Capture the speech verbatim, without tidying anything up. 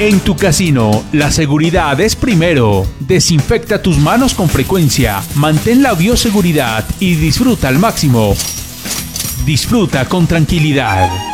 En tu casino, la seguridad es primero. Desinfecta tus manos con frecuencia, mantén la bioseguridad y disfruta al máximo. Disfruta con tranquilidad.